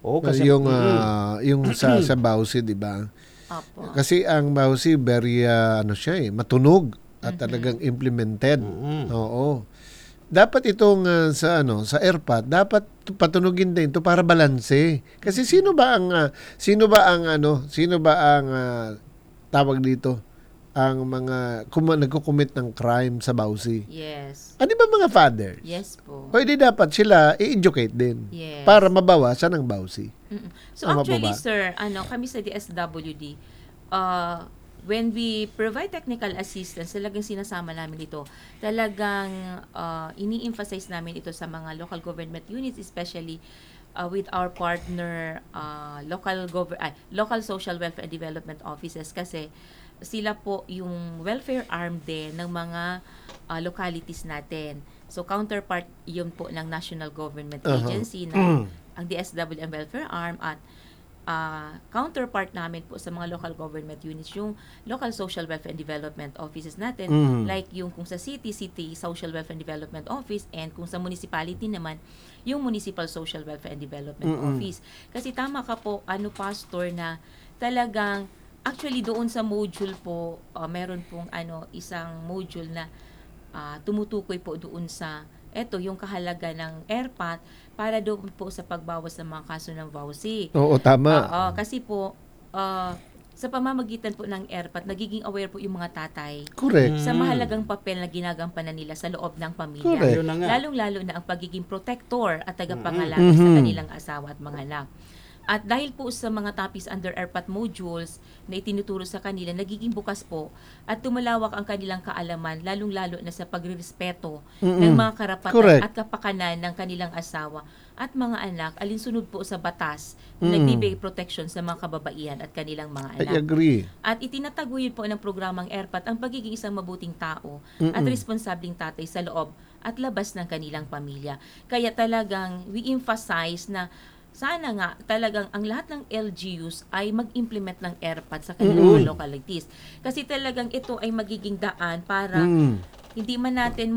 Oo, kasi yung sa Bausi, 'di ba? Opo. Kasi ang Bausi very ano siya matunog at talagang implemented. Oo. Dapat itong sa airpot, dapat patunugin din to para balanse. Kasi sino ba ang tawag dito? Ang mga nagko-commit ng crime sa Bausi. Yes. Ano ba mga fathers? Yes po. Pwede dapat sila i-educate din Yes. para mabawasan ang Bausi. So Tama po actually, ba? sir, kami sa DSWD, when we provide technical assistance, talagang sinasama namin ito. Talagang ini-emphasize namin ito sa mga local government units, especially with our partner local social welfare and development offices, kasi sila po yung welfare arm din ng mga localities natin. So counterpart yun po ng national government agency na ang DSWD ang welfare arm, at counterpart namin po sa mga local government units yung local social welfare and development offices natin, like yung kung sa city social welfare and development office, and kung sa municipality naman yung municipal social welfare and development office. Kasi tama ka po, pastor, na talagang actually doon sa module po meron pong isang module na tumutukoy po doon sa yung kahalaga ng airpot para doon po sa pagbawas ng mga kaso ng VAUSI. Oo, tama. Kasi po sa pamamagitan po ng airpot, nagiging aware po yung mga tatay Correct. sa mahalagang papel na ginagampanan nila sa loob ng pamilya. Correct. Yun na nga. Lalong-lalo na ang pagiging protector at tagapangalaga sa kanilang asawa at mga anak. At dahil po sa mga topics under airpot modules na itinuturo sa kanila, nagiging bukas po at tumalawak ang kanilang kaalaman, lalong-lalo na sa pagrerespeto ng mga karapatan Correct. at kapakanan ng kanilang asawa at mga anak, alinsunod po sa batas na nagbibigay protection sa mga kababaihan at kanilang mga anak. I agree. At itinataguyod po ng programang airpot ang pagiging isang mabuting tao at responsabling tatay sa loob at labas ng kanilang pamilya. Kaya talagang we emphasize na sana nga talagang ang lahat ng LGUs ay mag-implement ng airpot sa kanilang mga localities. Kasi talagang ito ay magiging daan para hindi man natin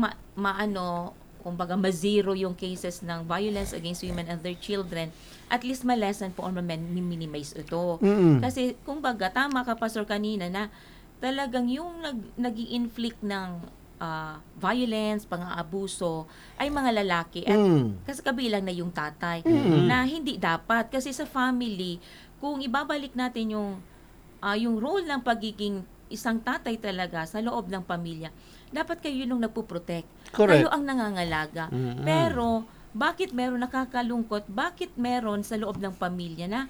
kumbaga ma-zero yung cases ng violence against women and their children, at least ma-lessen po or ma-minimize ito. Kasi kumbaga tama ka, Pastor, kanina na talagang yung nag-i-inflict ng violence, pang-aabuso ay mga lalaki at kasi kabilang na yung tatay na hindi dapat, kasi sa family kung ibabalik natin yung role ng pagiging isang tatay talaga sa loob ng pamilya, dapat kayo yung nagpo-protect. Correct. Kayo ang nangangalaga. Pero bakit meron nakakalungkot? Bakit meron sa loob ng pamilya na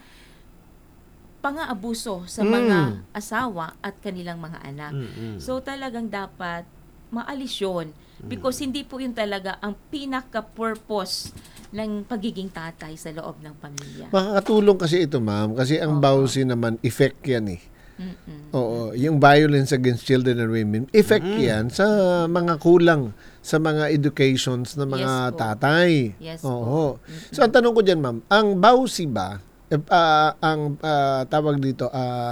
pang-aabuso sa mga asawa at kanilang mga anak? So talagang dapat maalis yun. Because hindi po yun talaga ang pinaka-purpose ng pagiging tatay sa loob ng pamilya. Makakatulong kasi ito, ma'am, kasi ang Bausi naman, effect yan Oo, yung violence against children and women, effect yan sa mga kulang sa mga educations ng mga Yes po. tatay. Yes Oo. So ang tanong ko diyan, ma'am, ang Bausi ba tawag dito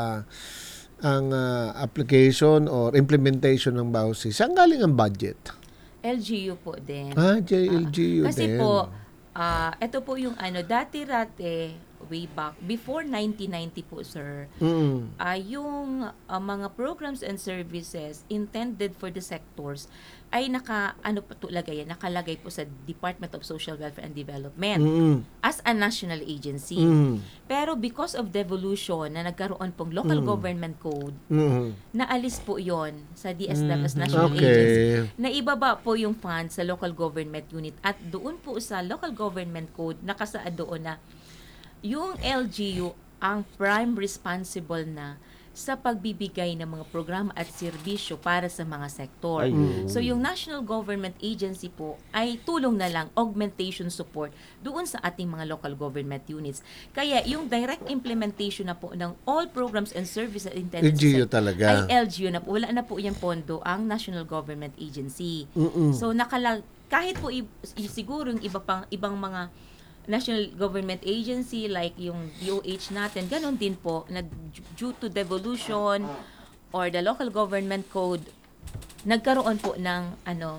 ang application or implementation ng Bausi, saan galing ang budget? LGU po din. JLGU Kasi din. po, ito po yung dati-rate, way back, before 1990 po, sir, yung mga programs and services intended for the sectors ay nakalagay po sa Department of Social Welfare and Development as a national agency. Pero because of devolution na nagkaroon pong local government code, naalis po yon sa DSW as national agency. Naibaba po yung funds sa local government unit, at doon po sa local government code nakasaad doon na yung LGU ang prime responsible na sa pagbibigay ng mga programa at serbisyo para sa mga sektor. So yung national government agency po ay tulong na lang, augmentation support doon sa ating mga local government units. Kaya yung direct implementation na po ng all programs and services intended LGU talaga. ay LGU na po. Wala na po yung pondo ang national government agency. So kahit po siguro yung ibang mga national government agency like yung DOH natin, ganun din po na due to devolution or the local government code, nagkaroon po ng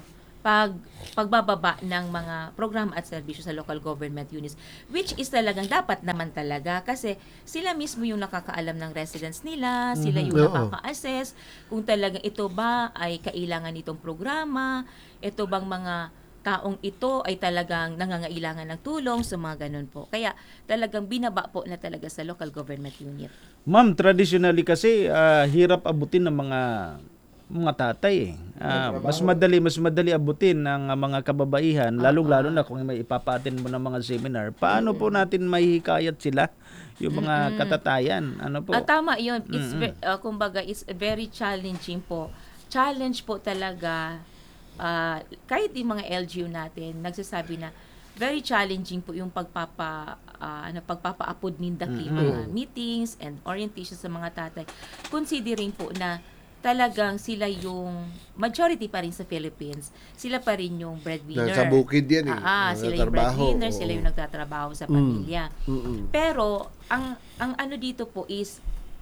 pagbababa ng mga programa at serbisyo sa local government units, which is talagang dapat naman talaga kasi sila mismo yung nakakaalam ng residents nila, sila yung Oo. nakaka-assess kung talagang ito ba ay kailangan nitong programa, ito bang mga taong ito ay talagang nangangailangan ng tulong, so mga ganun po. Kaya talagang binaba po na talaga sa local government unit. Ma'am, traditionally kasi hirap abutin ng mga tatay. Mas madali abutin ng mga kababaihan, lalong-lalo na kung may ipapaatin mo ng mga seminar. Paano po natin mahihikayat sila, yung mga katatayan? Ano po? Tama yun. Kumbaga, it's very challenging po. Challenge po talaga, kahit yung mga LGU natin, nagsasabi na very challenging po yung pagpapaapod nindaki mga meetings and orientation sa mga tatay. Considering po na talagang sila yung majority pa rin sa Philippines. Sila pa rin yung breadwinner. Nasa bukid yan eh. Sila yung breadwinner, sila yung nagtatrabaho sa pamilya. Pero ang ano dito po is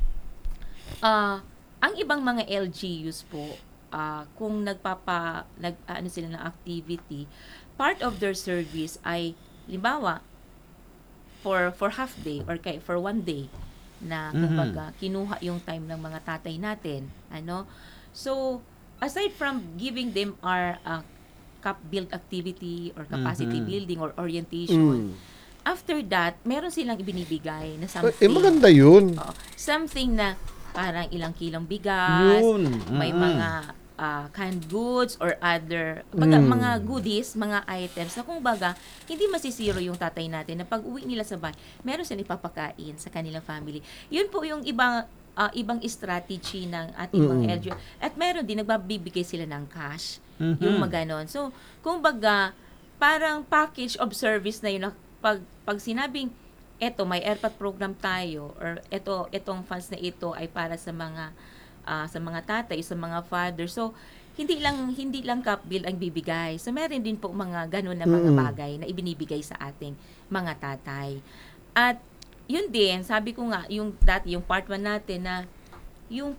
ang ibang mga LGUs po kung ano sila ng activity, part of their service ay limbawa for half day or for one day na kumbaga kinuha yung time ng mga tatay natin, so aside from giving them our cap build activity or capacity building or orientation, after that meron silang ibinibigay na something maganda yun. something na parang ilang kilong bigas, Yun. may mga canned goods or other mga goodies, mga items na kumbaga hindi masisiro yung tatay natin na pag uwi nila sa bahay, meron silang ipapakain sa kanilang family. Yun po yung ibang strategy ng ating mga LGU. At meron din nagbibigay sila ng cash, yung mga ganon. So, kumbaga parang package of service na yun na pag sinabing eto may AirPat program tayo or etong funds na ito ay para sa mga tatay, sa mga father. So, hindi lang cap bill ang bibigay. So, meron din po mga ganun na mga bagay na ibinibigay sa ating mga tatay. At yun din, sabi ko nga, yung part 1 natin na yung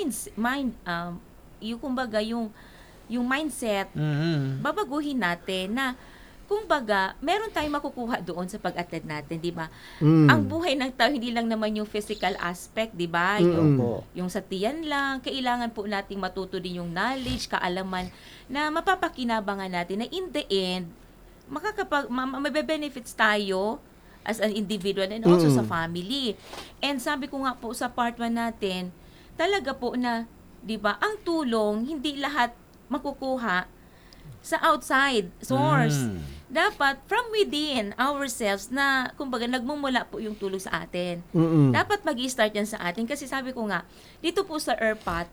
yung kumbaga yung mindset, babaguhin natin na kumbaga, meron tayong makukuha doon sa pag-attend natin, di ba? Ang buhay ng tao, hindi lang naman yung physical aspect, di ba? Yung sa tiyan lang, kailangan po nating matuto din yung knowledge, kaalaman, na mapapakinabangan natin na in the end, mabe-benefits tayo as an individual and also sa family. And sabi ko nga po sa part 1 natin, talaga po na, di ba, ang tulong, hindi lahat makukuha sa outside source. Dapat from within ourselves na kumbaga nagmumula po yung tulong sa atin. Dapat mag-i-start yan sa atin kasi sabi ko nga dito po sa ERPAT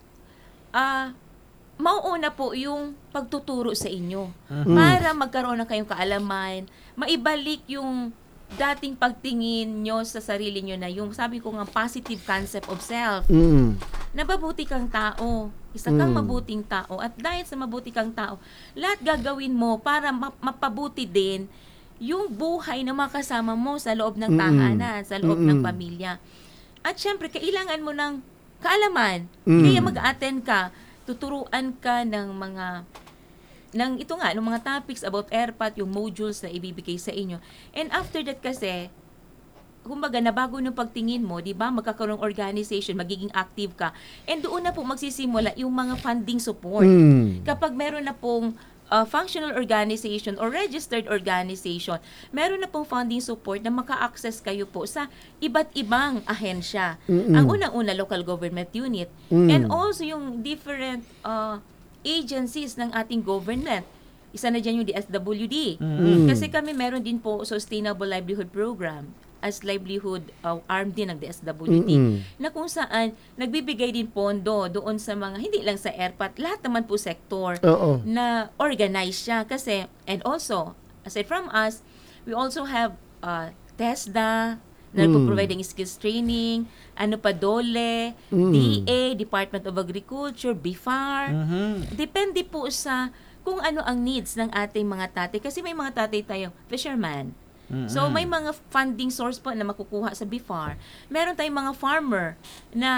mauuna po yung pagtuturo sa inyo para magkaroon na kayong kaalaman, maibalik yung dating pagtingin nyo sa sarili nyo na yung sabi ko nga positive concept of self. Nababuti kang tao, isa kang mabuting tao at dahil sa mabuti kang tao, lahat gagawin mo para mapabuti din yung buhay na makasama mo sa loob ng tahanan, sa loob ng pamilya. At syempre, kailangan mo ng kaalaman. Kaya mag-attend ka, tuturuan ka ng mga topics about ERPAT, yung modules na ibibigay sa inyo. And after that kasi, kumbaga, nabago ng pagtingin mo, di ba? Magkakaroon organization, magiging active ka. And doon na po magsisimula yung mga funding support. Kapag meron na pong functional organization or registered organization, meron na pong funding support na maka-access kayo po sa iba't ibang ahensya. Ang unang-una, local government unit. And also yung different agencies ng ating government. Isa na dyan yung DSWD. Kasi kami meron din po Sustainable Livelihood Program as livelihood arm din ng DSWD na kung saan nagbibigay din pondo doon sa mga, hindi lang sa ERPAT, lahat naman po sektor na organized siya. Kasi, and also, aside from us, we also have TESDA, na nagpo-provide ng skills training, DOLE, DA, Department of Agriculture, BIFAR. Depende po sa kung ano ang needs ng ating mga tatay. Kasi may mga tatay tayong fisherman. So, may mga funding source po na makukuha sa BIFAR. Meron tayong mga farmer na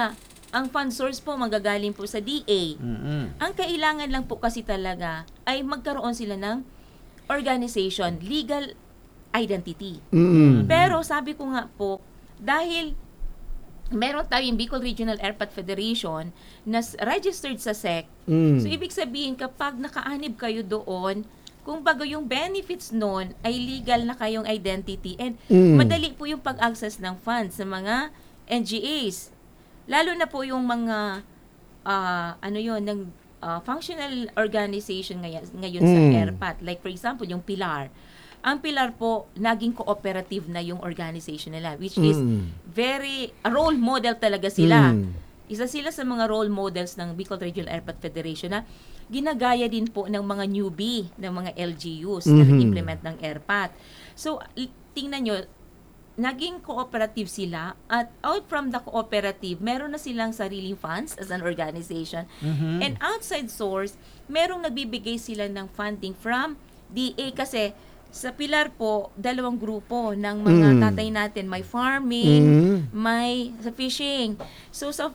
ang fund source po manggagaling po sa DA. Ang kailangan lang po kasi talaga ay magkaroon sila ng organization, legal identity. Pero sabi ko nga po, dahil meron tayong Bicol Regional Airpat Federation na registered sa SEC, so ibig sabihin kapag nakaanib kayo doon, kung bago yung benefits noon ay legal na kayong identity and madali po yung pag-access ng funds sa mga NGAs. Lalo na po yung mga functional organization ngayon sa ERPAT. Like for example, yung PILAR. Ang PILAR po, naging cooperative na yung organization nila, which is role model talaga sila. Isa sila sa mga role models ng Bicol Regional Airpat Federation na ginagaya din po ng mga newbie, ng mga LGUs na nag-implement ng ERPAT. So, tingnan nyo, naging cooperative sila at out from the cooperative, meron na silang sariling funds as an organization. And outside source, merong nagbibigay sila ng funding from DA kasi sa PILAR po, 2 grupo ng mga tatay natin. May farming, may sa fishing. So sa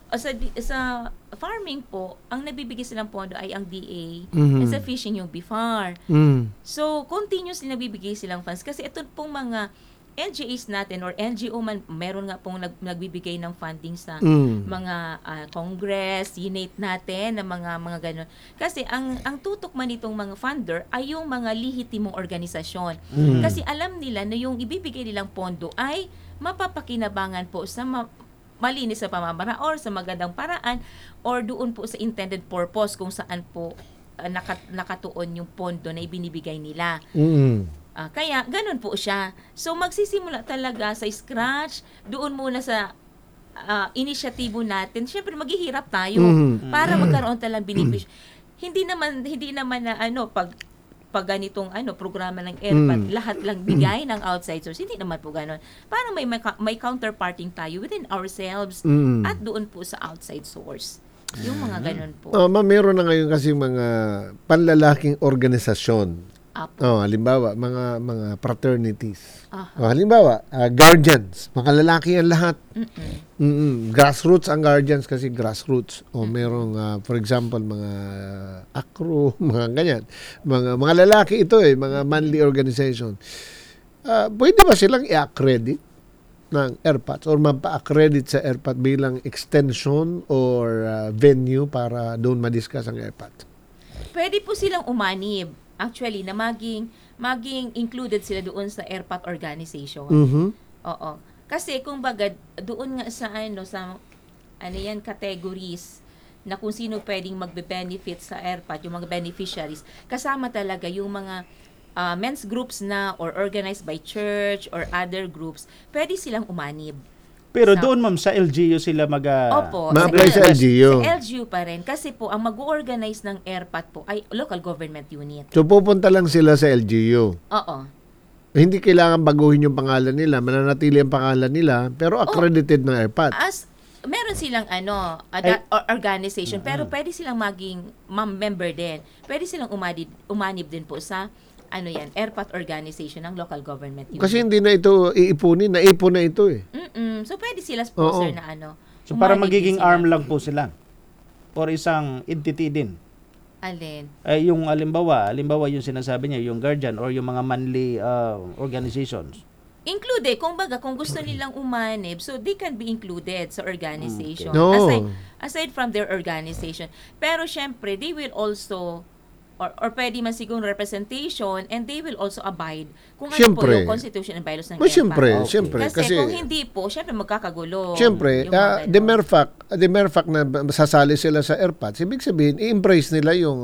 farming po, ang nabibigay silang pondo ay ang DA. And sa fishing yung BIFAR. So continuously nabibigay silang funds kasi ito pong mga NGOs natin or NGO man, meron nga pong nagbibigay ng funding sa mga Congress, Senate natin, na mga ganun. Kasi ang tutok man itong mga funder ay yung mga lihitimong organisasyon. Kasi alam nila na yung ibibigay nilang pondo ay mapapakinabangan po sa malinis sa pamamara or sa magandang paraan or doon po sa intended purpose kung saan po nakatuon yung pondo na ibinibigay nila. Kaya, ganun po siya. So, magsisimula talaga sa scratch, doon muna sa inisyatibo natin. Siyempre, maghihirap tayo para magkaroon talang benepisyo. Hindi naman na pag ganitong programa ng ERPAT, lahat lang bigay ng outside source. Hindi naman po ganun. Parang may counterparting tayo within ourselves at doon po sa outside source. Yung mga ganun po. Meron na ngayon kasi mga panlalaking organisasyon. Halimbawa, mga fraternities. Halimbawa, guardians. Mga lalaki yan lahat. Grassroots ang guardians kasi grassroots. Merong, for example, mga ACRO, mga ganyan. Mga lalaki ito mga manly organization. Pwede ba silang i-accredit ng ERPAT or mapa-accredit sa ERPAT bilang extension or venue para doon ma-discuss ang ERPAT? Pwede po silang umanib. Actually, na maging included sila doon sa ERPAT organization. Oo. Kasi kung baga doon nga sa categories na kung sino pwedeng magbe-benefit sa ERPAT, yung mga beneficiaries, kasama talaga yung mga men's groups na or organized by church or other groups, pwede silang umanib. Pero doon, ma'am, sa LGU sila Opo. Ma-apply sa LGU. Sa LGU pa rin. Kasi po, ang mag-organize ng ERPAT po ay local government unit. So, pupunta lang sila sa LGU. Oo. Hindi kailangan baguhin yung pangalan nila. Mananatili ang pangalan nila, pero accredited ng ERPAT. Meron silang organization, pero pwede silang maging member din. Pwede silang umanib din po sa ERPAT organization ng local government unit. Kasi hindi na ito iipunin, naipon na ito So pwede sila sponsor na So para magiging arm lang po sila or isang entity din. Alin? Yung halimbawa yung sinasabi niya, yung guardian or yung mga manly organizations. Included, kung gusto nilang umanib, so they can be included sa organization. No. Aside from their organization. Pero syempre, they will also or pwede man siguro representation and they will also abide kung ano po yung constitution and bylaws ng ERPAT. Siyempre. Kasi kung hindi po, syempre magkakagulo. Siyempre, the mere fact na sasali sila sa ERPAT, ibig sabihin, i-embrace nila yung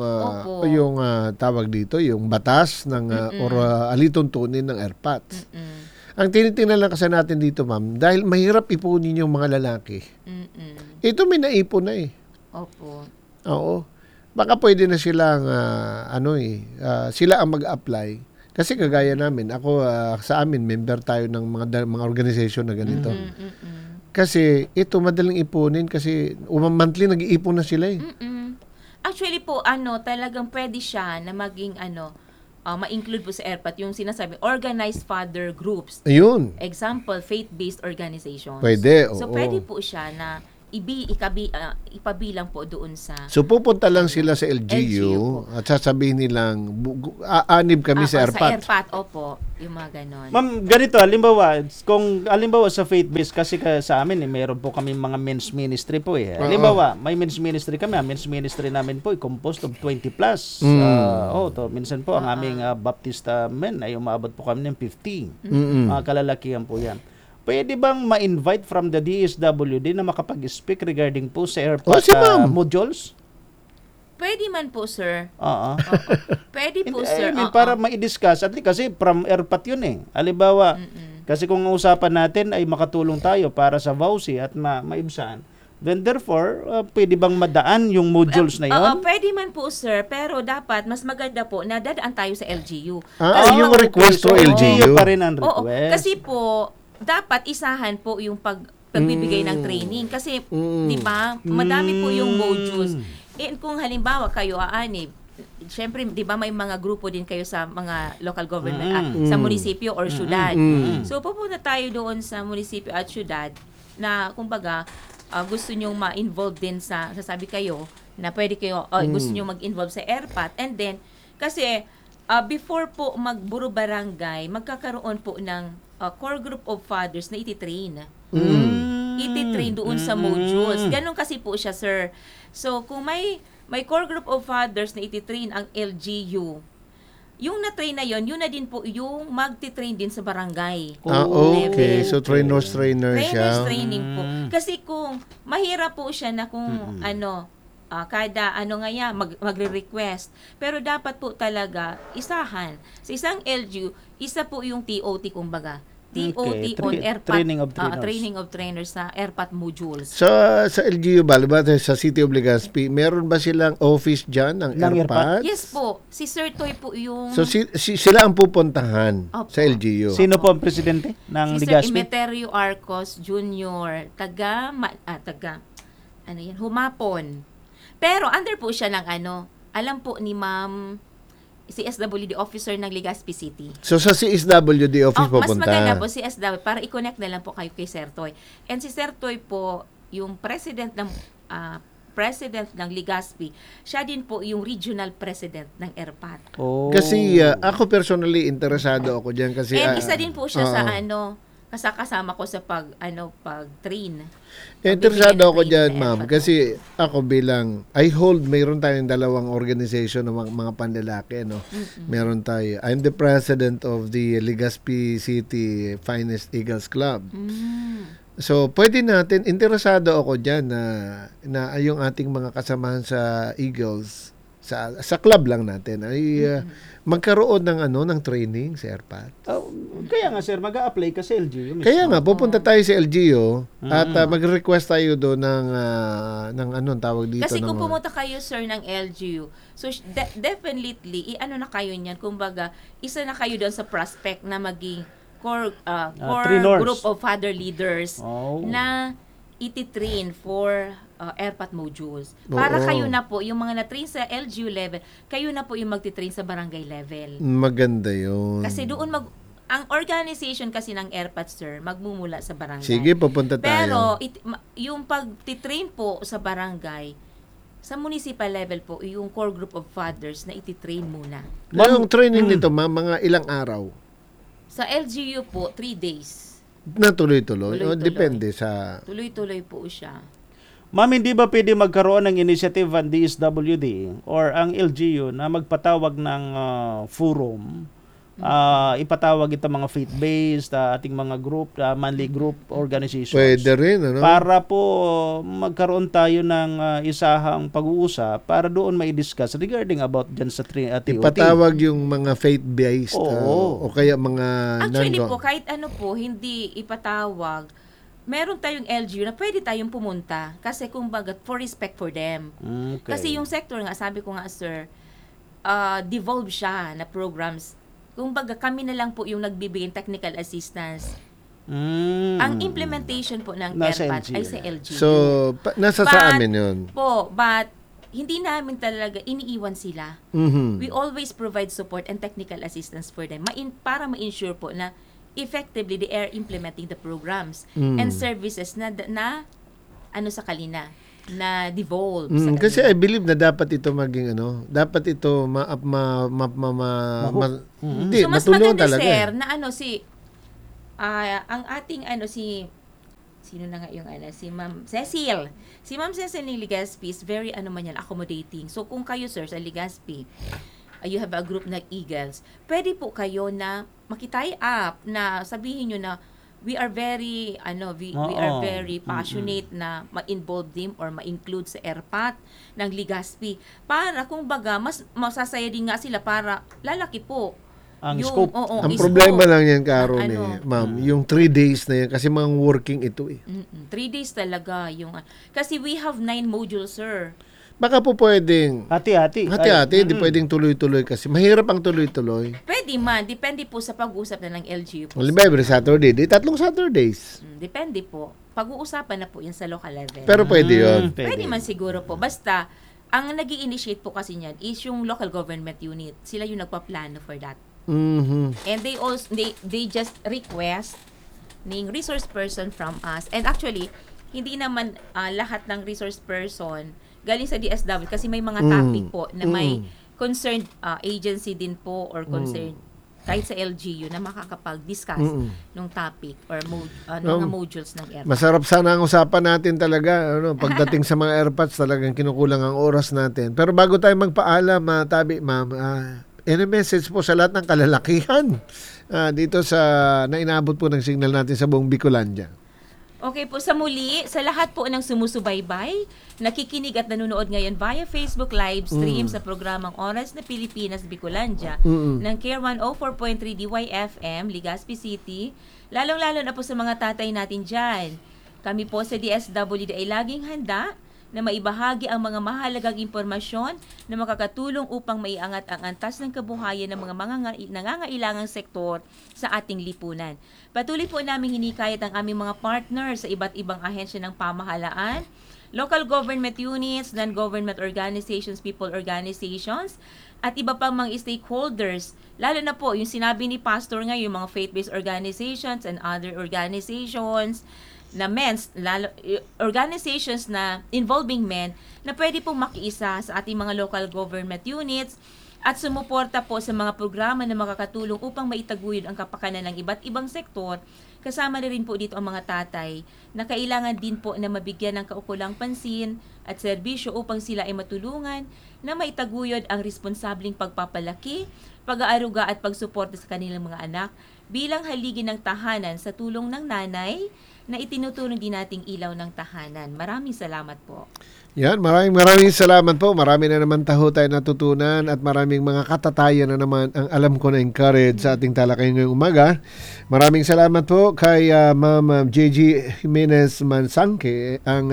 tawag dito, yung batas ng or alituntunin ng ERPAT. Ang tinitingnan lang kasi natin dito, ma'am, dahil mahirap ipunin yung mga lalaki. Ito may naipon na Opo. Oo. Baka pwede na silang sila ang mag-apply kasi kagaya namin sa amin member tayo ng mga organization na ganito. Kasi ito madaling ipunin kasi monthly nag-iipon na sila Actually po talagang pwede siya na maging ma-include po sa ERPAT yung sinasabi organized father groups. Ayun. Example, faith-based organizations. Pwede, So oo. pwede po siya na ipabilang po doon sa So pupunta lang sila sa LGU LGU at sasabihin nilang aanib kami sa Sa ERPAT. ERPAT, opo. Yung mga ganon. Ma'am, ganito, halimbawa, kung halimbawa sa faith-based, kasi sa amin, meron po kami mga men's ministry po eh. Halimbawa, may men's ministry kami. Ang men's ministry namin po ay composed of 20 plus. Minsan po, ang aming Baptista men ay umabot po kami ng 50. Mga kalalakihan po yan. Pwede bang ma-invite from the DSWD na makapag-speak regarding po sa ERPAT si ma'am. modules? Pwede man po, sir. Oo. Pwede po, Hindi, sir. I mean, para ma-discuss. At least kasi from ERPAT yun eh. Halimbawa, kasi kung ang usapan natin ay makatulong tayo para sa VAUSI at maibsan, then therefore, pwede bang madaan yung modules na yun? Pwede man po, sir. Pero dapat, mas maganda po na dadaan tayo sa LGU. Yung request to LGU. pa rin ang Oo, request. kasi po, dapat isahan po yung pagbibigay ng training. Kasi, di ba, madami po yung modules. Kung halimbawa kayo aanib, syempre, di ba may mga grupo din kayo sa mga local government, sa munisipyo or syudad. So, pupunta tayo doon sa munisipyo at syudad na, kumbaga, gusto nyo ma-involve din sasabi kayo, na pwede kayo, gusto nyo mag-involve sa ERPAT. And then, kasi, before po magburo barangay, magkakaroon po ng core group of fathers na ititrain. Ititrain doon sa modules. Ganon kasi po siya, sir. So, kung may core group of fathers na ititrain ang LGU, yung na-train na yun na din po yung magti-train din sa barangay. Okay. So, trainer siya. Trainers training po. Kasi kung mahirap po siya na kung kada magre-request. Pero dapat po talaga isahan. Sa isang LGU, isa po yung TOT kumbaga. TOT on ERPAT. Training of trainers sa ERPAT modules. Sa LGU ba, sa City of Legazpi, meron ba silang office dyan ng ERPAT? Yes po. Si Sir Toy po yung... So sila ang pupuntahan sa LGU. Sino po ang presidente ng si Legazpi? Sir Emeterio Arcos Jr. Humapon. Pero under po siya ng alam po ni Ma'am CSWD officer ng Legazpi City. So sa CSWD office Mas pupunta. maganda po CSWD para i-connect na lang po kayo kay Sir Toy. And si Sir Toy po, yung president ng Legazpi, siya din po yung regional president ng ERPAT. Kasi ako personally interesado ako diyan kasi And isa din po siya sa kasama ko sa pag-train. Interesado ako diyan, ma'am, kasi ako mayroon tayong dalawang organization ng mga panlalaki, no. Meron tayo. I'm the president of the Legazpi City Finest Eagles Club. So, pwede natin, interesado ako diyan na yung ating mga kasamahan sa Eagles sa club lang natin ay magkaroon ng training sa ERPAT. Kaya nga sir, mag-a-apply ka sa LGU. Kaya nga pupunta tayo sa LGU at mag-request tayo doon ng tawag dito. Kasi kung pumunta kayo sir ng LGU, so definitely na kayo niyan. Kumbaga, isa na kayo doon sa prospect na maging core group of father leaders na iti-train for ERPAT modules. Para kayo na po, yung mga na-train sa LGU level, kayo na po yung magti-train sa barangay level. Maganda yun. Kasi doon ang organization kasi ng ERPAT, sir, magmumula sa barangay. Sige, pupunta tayo. Pero, yung pag-train po sa barangay, sa municipal level po, yung core group of fathers na iti-train muna. Yung training nito, mga ilang araw? Sa LGU po, 3 days. Na tuloy-tuloy? Tuloy-tuloy. Depende sa... Tuloy-tuloy po siya. Ma'am, hindi ba pwede magkaroon ng initiative ang DSWD or ang LGU na magpatawag ng forum, ipatawag itong mga faith-based, ating mga group, manly group organizations. Pwede rin, Para po magkaroon tayo ng isahang pag-uusap para doon mai-discuss regarding about dyan sa TOT. Ipatawag yung mga faith-based o kaya mga... Actually po, kahit hindi ipatawag, meron tayong LGU na pwede tayong pumunta kasi kumbaga for respect for them. Okay. Kasi yung sector nga, sabi ko nga sir, devolve siya na programs. Kumbaga kami na lang po yung nagbibigay technical assistance. Ang implementation po ng ERPAT ay sa LGU. So, nasa sa amin yun. But hindi namin talaga iniiwan sila. We always provide support and technical assistance for them para ma-ensure po na effectively they are implementing the programs and services na sa kanila na devolve sa Kasi kanila. I believe na dapat ito maging dapat ito hindi, So mas matulungan maganda talaga. sir na ang ating sino na nga yung si Ma'am Cecil. Si Ma'am Cecil ng Legazpi is very accommodating. So kung kayo sir sa Legazpi, you have a group na Eagles, pwede po kayo na makitie up na sabihin nyo na we are very we are very passionate na ma-involve din or ma-include sa ERPAT ng Legazpi para kung baga mas masasaya din nga sila para lalaki po Ang scope. Ang scope. problema lang yan, Kaaron, Ano? ma'am, yung 3 days na yan, kasi mga working ito eh. 3 days talaga yung kasi we have 9 modules sir. Baka po pwedeng, Hati-hati. hati-hati, hindi pwedeng tuloy-tuloy kasi mahirap ang tuloy-tuloy. Pwede man, depende po sa pag-uusap na ng LGU po. Halimbawa, every Saturday, di 3 Saturdays. Depende po. Pag-uusapan na po yan sa local level. Pero pwede yun. Pwede man siguro po. Basta, ang nag-i-initiate po kasi niyan is yung local government unit. Sila yung nagpaplano for that. Mhm. And they just request ng resource person from us. And actually, hindi naman lahat ng resource person galing sa DSW kasi may mga topic po na may concerned agency din po or concerned kahit sa LGU na makakapag-discuss ng topic or mga modules ng ERPAT. Masarap sana ang usapan natin talaga. Pagdating sa mga AirPods, talagang kinukulang ang oras natin. Pero bago tayo magpaalam, Tabi, ma'am, any message po sa lahat ng kalalakihan dito sa na inaabot po ng signal natin sa buong Bicolandia. Okay po, sa muli, sa lahat po ng sumusubaybay, nakikinig at nanonood ngayon via Facebook live stream sa programang Oras na Pilipinas Bicolandia ng CARE 104.3 DYFM, Legazpi City, lalong-lalo na po sa mga tatay natin dyan. Kami po sa DSWD ay laging handa na maibahagi ang mga mahalagang impormasyon na makakatulong upang maiangat ang antas ng kabuhayan ng mga nangangailangang sektor sa ating lipunan. Patuloy po namin hinikayat ang aming mga partners sa iba't ibang ahensya ng pamahalaan, local government units, non-government organizations, people organizations, at iba pang mga stakeholders. Lalo na po, yung sinabi ni Pastor nga, yung mga faith-based organizations and other organizations, na organizations na involving men na pwede pong makiisa sa ating mga local government units at sumuporta po sa mga programa na makakatulong upang maitaguyod ang kapakanan ng iba't ibang sektor. Kasama na rin po dito ang mga tatay na kailangan din po na mabigyan ng kaukulang pansin at serbisyo upang sila ay matulungan na maitaguyod ang responsableng pagpapalaki, pag-aaruga at pagsuporta sa kanilang mga anak bilang haligi ng tahanan sa tulong ng nanay na itinutulong din nating ilaw ng tahanan. Maraming salamat po. Yan, maraming salamat po. Marami na naman tayo natutunan at maraming mga katatayan na naman ang alam ko na encourage sa ating talakayan ngayong umaga. Maraming salamat po kay Ma'am JG Jimenez Mansangke, ang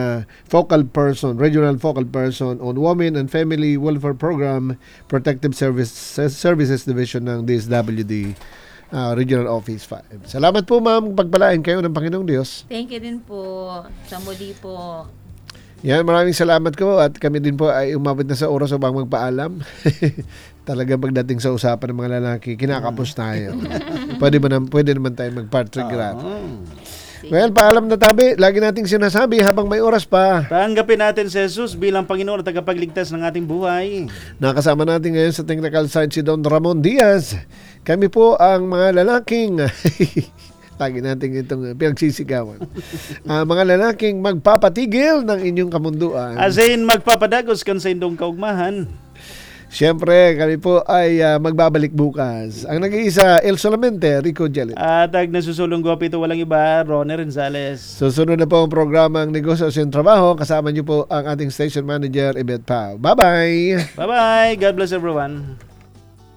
regional focal person on Women and Family Welfare Program Protective Services Division ng DSWD. Regional Office 5. Salamat po, ma'am. Pagpalain kayo ng Panginoong Diyos. Thank you din po. Sa muli po. Yan, maraming salamat ko at kami din po ay umabot na sa oras upang magpaalam. Talaga pagdating sa usapan ng mga lalaki, kinakapos tayo. Pwede naman tayo mag-part 3 grab. Well, paalam na Tabi. Lagi nating sinasabi habang may oras pa. Tanggapin natin si Jesus bilang Panginoon at tagapagligtas ng ating buhay. Nakasama natin ngayon sa technical side si Don Ramon Diaz. Kami po ang mga lalaking lagi natin itong pinagsisigawan. Mga lalaking magpapatigil ng inyong kamunduan. As in, magpapadagos kan sa indong kaugmahan. Siyempre, kami po ay magbabalik bukas. Ang nag-iisa, El Solamente, Rico Jelly. At nasusulong guwapito walang iba, Ronnie Renzales. Susunod na po ang programang Negosyo at Trabaho. Kasama niyo po ang ating station manager, Ibet Pao. Bye-bye! Bye-bye. God bless everyone.